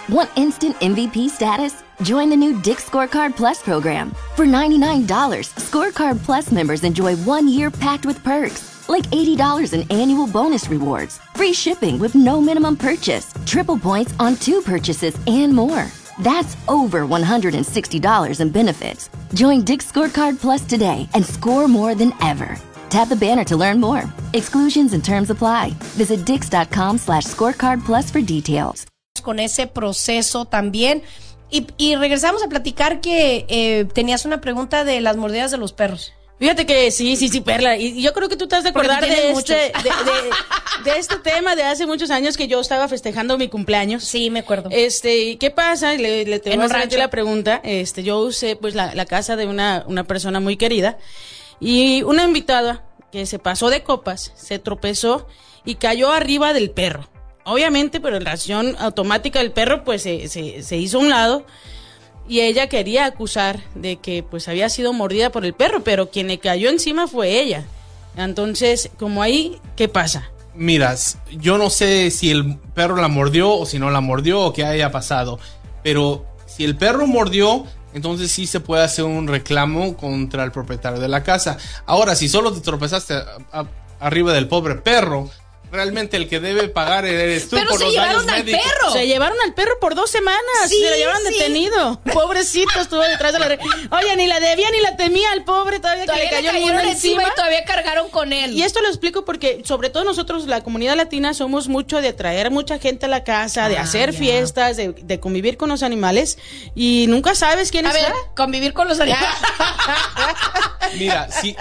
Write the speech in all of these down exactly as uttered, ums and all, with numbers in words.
Want instant M V P status? Join the new Dick's Scorecard Plus program. For ninety-nine dollars, Scorecard Plus members enjoy one year packed with perks, like eighty dollars in annual bonus rewards, free shipping with no minimum purchase, triple points on two purchases, and more. That's over one hundred sixty dollars in benefits. Join Dick's Scorecard Plus today and score more than ever. Tap the banner to learn more. Exclusions and terms apply. Visit dix.com slash scorecard plus for details. Con ese proceso también. Y, y regresamos a platicar que eh, tenías una pregunta de las mordidas de los perros. Fíjate que sí, sí, sí, Perla. Y yo creo que tú te has de acordar de este, de, de, de este tema de hace muchos años que yo estaba festejando mi cumpleaños. Sí, me acuerdo. Este, ¿qué pasa? Le, le tengo a hacer la pregunta. Este, yo usé pues la, la casa de una, una persona muy querida y una invitada que se pasó de copas, se tropezó y cayó arriba del perro. Obviamente, pero en la acción automática del perro pues se, se, se hizo a un lado. Y ella quería acusar de que pues había sido mordida por el perro, pero quien le cayó encima fue ella. Entonces, como ahí, ¿qué pasa? Miras, yo no sé si el perro la mordió o si no la mordió o qué haya pasado, pero si el perro mordió, entonces sí se puede hacer un reclamo contra el propietario de la casa. Ahora, si solo te tropezaste a, a, arriba del pobre perro, realmente el que debe pagar eres tú. Pero por se los llevaron daños al médicos. perro. Se llevaron al perro por dos semanas. Sí, se lo llevaron sí. detenido. Pobrecito, estuvo detrás de la red. Oye, ni la debía ni la temía al pobre todavía, Todavía que le cayó le el mundo cayeron encima. encima y todavía cargaron con él. Y esto lo explico porque, sobre todo nosotros, la comunidad latina, somos mucho de traer mucha gente a la casa, de Ah, hacer ya. fiestas, de, de convivir con los animales. Y nunca sabes quién A está. ver, convivir con los animales. Mira, si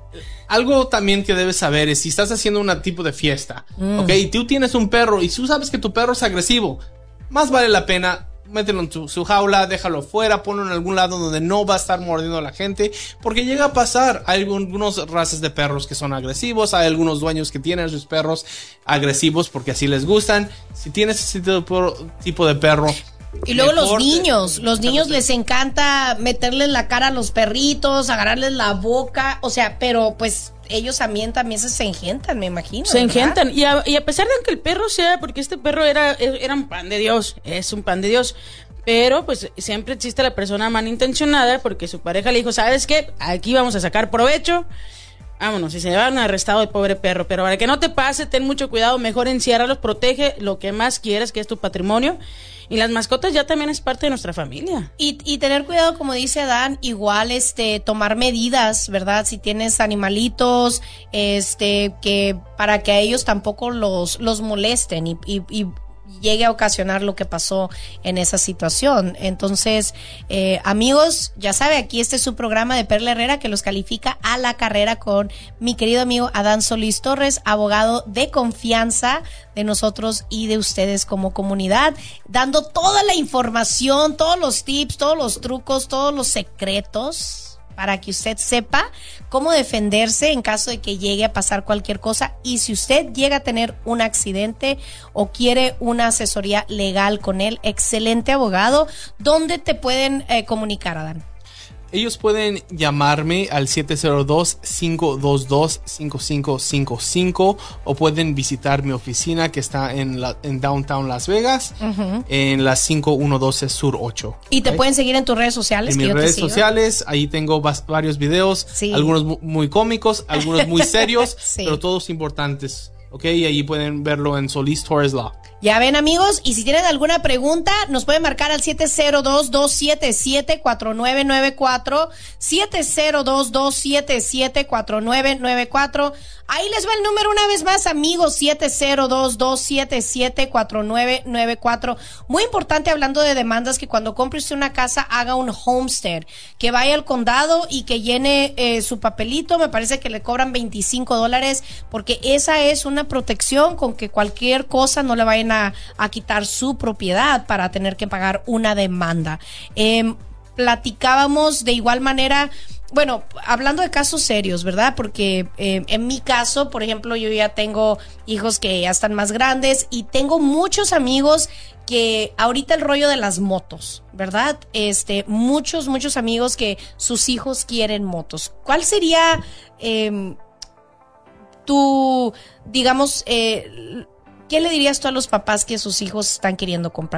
algo también que debes saber es si estás haciendo un tipo de fiesta, mm. ok, y tú tienes un perro y tú sabes que tu perro es agresivo, más vale la pena mételo en tu, su jaula, déjalo fuera, ponlo en algún lado donde no va a estar mordiendo a la gente, porque llega a pasar. Hay algunos razas de perros que son agresivos, hay algunos dueños que tienen sus perros agresivos porque así les gustan. Si tienes ese tipo de perro, y luego los mejor niños, te, los niños les encanta meterles la cara a los perritos, agarrarles la boca, o sea, pero pues ellos también también se engentan, me imagino. Se ¿verdad? engentan, y a, y a pesar de que el perro sea, porque este perro era, era un pan de Dios, es un pan de Dios, pero pues siempre existe la persona malintencionada porque su pareja le dijo, ¿sabes qué? Aquí vamos a sacar provecho. Vámonos, y se llevaron arrestado el pobre perro. Pero para que no te pase, ten mucho cuidado, mejor enciérralos, protege lo que más quieres, que es tu patrimonio. Y las mascotas ya también es parte de nuestra familia. Y, y tener cuidado, como dice Adán, igual este tomar medidas, ¿verdad? Si tienes animalitos, este, que para que a ellos tampoco los, los molesten y, y, y llegue a ocasionar lo que pasó en esa situación. Entonces, eh, amigos, ya sabe, aquí este es su programa de Perla Herrera que los califica a la carrera con mi querido amigo Adán Solís Torres, abogado de confianza de nosotros y de ustedes como comunidad, dando toda la información, todos los tips, todos los trucos, todos los secretos para que usted sepa cómo defenderse en caso de que llegue a pasar cualquier cosa. Y si usted llega a tener un accidente o quiere una asesoría legal con él, excelente abogado, ¿dónde te pueden eh, comunicar, Adán? Ellos pueden llamarme al siete cero dos, cinco dos dos, cinco cinco cinco cinco o pueden visitar mi oficina que está en, la, en Downtown Las Vegas, uh-huh. en la cinco uno doce Sur ocho. ¿Y te ¿okay? pueden seguir en tus redes sociales? En que mis yo redes te siga? sociales, ahí tengo vas, varios videos, sí. algunos muy cómicos, algunos muy serios, sí. pero todos importantes. Ok, y ahí pueden verlo en Solís Torres Law. Ya ven, amigos, y si tienen alguna pregunta, nos pueden marcar al siete cero dos, dos siete siete, cuatro nueve nueve cuatro, siete cero dos, dos siete siete, cuatro nueve nueve cuatro. Ahí les va el número una vez más, amigos, siete cero dos, dos siete siete, cuatro nueve nueve cuatro. Muy importante, hablando de demandas, que cuando compre usted una casa, haga un homestead, que vaya al condado y que llene eh, su papelito. Me parece que le cobran veinticinco dólares, porque esa es una protección con que cualquier cosa no le vayan a, a quitar su propiedad para tener que pagar una demanda. Eh, platicábamos de igual manera, bueno, hablando de casos serios, ¿verdad? Porque eh, en mi caso, por ejemplo, yo ya tengo hijos que ya están más grandes y tengo muchos amigos que ahorita el rollo de las motos, ¿verdad? Este, muchos, muchos amigos que sus hijos quieren motos. ¿Cuál sería eh, tu, digamos, eh, qué le dirías tú a los papás que sus hijos están queriendo comprar